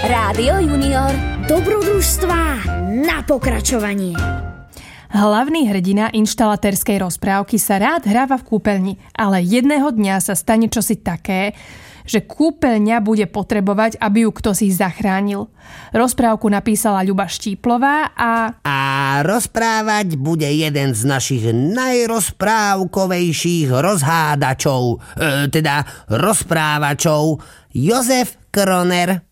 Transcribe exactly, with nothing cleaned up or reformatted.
Rádio Junior. Dobrodružstvá na pokračovanie. Hlavný hrdina inštalatérskej rozprávky sa rád hráva v kúpeľni, ale jedného dňa sa stane čosi také, že kúpeľňa bude potrebovať, aby ju ktosi zachránil. Rozprávku napísala Ľuba Štíplová a... A rozprávať bude jeden z našich najrozprávkovejších rozhádačov, e, teda rozprávačov, Jozef Kroner.